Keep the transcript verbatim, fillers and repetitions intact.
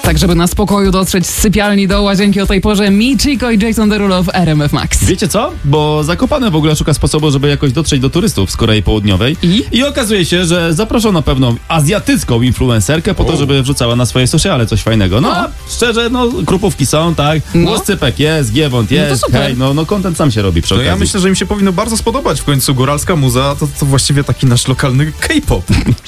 Tak, żeby na spokoju dotrzeć z sypialni do łazienki o tej porze, Michiko i Jason Derulo w R M F Max. Wiecie co? Bo Zakopane w ogóle szuka sposobu, żeby jakoś dotrzeć do turystów z Korei Południowej. I? I okazuje się, że zaproszono pewną azjatycką influencerkę po to, żeby wrzucała na swoje sociale coś fajnego. No, No. a szczerze, no, krupówki są, tak? No. Łoscypek jest, Giewont No to jest, super. hej, no, no content sam się robi przy To okazji. ja myślę, że im się powinno bardzo spodobać. W końcu góralska muza to, to właściwie taki nasz lokalny K-pop.